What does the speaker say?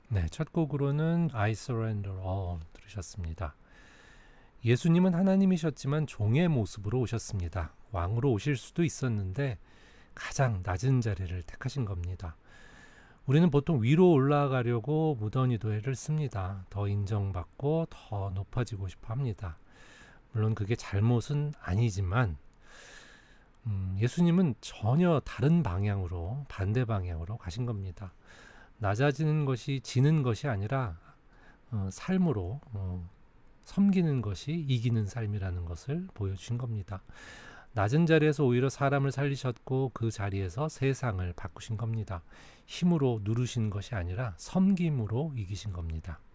네, 첫 곡으로는 I Surrender All 들으셨습니다. 예수님은 하나님이셨지만 종의 모습으로 오셨습니다. 왕으로 오실 수도 있었는데 가장 낮은 자리를 택하신 겁니다. 우리는 보통 위로 올라가려고 무던히도회를 씁니다. 더 인정받고 더 높아지고 싶어 합니다. 물론 그게 잘못은 아니지만 예수님은 전혀 다른 방향으로, 반대 방향으로 가신 겁니다. 낮아지는 것이 지는 것이 아니라 삶으로 섬기는 것이 이기는 삶이라는 것을 보여주신 겁니다. 낮은 자리에서 오히려 사람을 살리셨고 그 자리에서 세상을 바꾸신 겁니다. 힘으로 누르신 것이 아니라 섬김으로 이기신 겁니다.